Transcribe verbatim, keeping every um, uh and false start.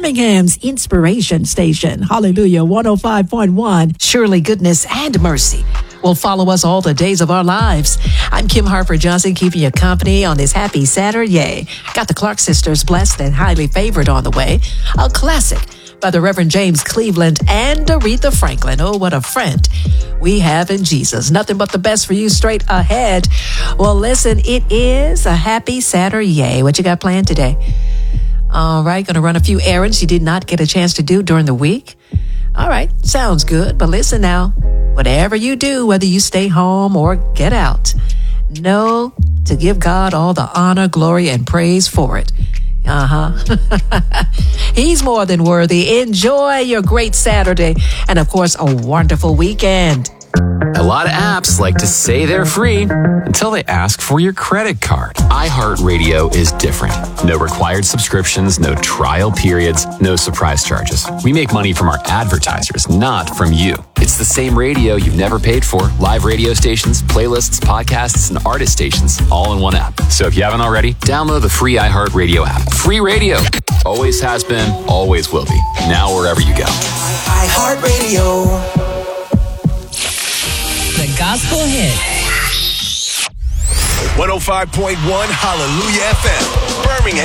Birmingham's Inspiration Station. Hallelujah, one oh five point one. Surely goodness and mercy will follow us all the days of our lives. I'm Kim Harper Johnson, keeping you company on this happy Saturday. Got the Clark Sisters, Blessed and Highly Favored, on the way. A classic by the Reverend James Cleveland and Aretha Franklin. Oh, what a friend we have in Jesus. Nothing but the best for you straight ahead. Well, listen, it is a happy Saturday. What you got planned today? All right, going to run a few errands you did not get a chance to do during the week. All right, sounds good. But listen now, whatever you do, whether you stay home or get out, know to give God all the honor, glory, and praise for it. Uh-huh. He's more than worthy. Enjoy your great Saturday and, of course, a wonderful weekend. A lot of apps like to say they're free until they ask for your credit card. iHeartRadio is different. No required subscriptions, no trial periods, no surprise charges. We make money from our advertisers, not from you. It's the same radio you've never paid for. Live radio stations, playlists, podcasts, and artist stations, all in one app. So if you haven't already, download the free iHeartRadio app. Free radio. Always has been, always will be. Now wherever you go. iHeartRadio. The Gospel Hit. one oh five point one Hallelujah F M, Birmingham.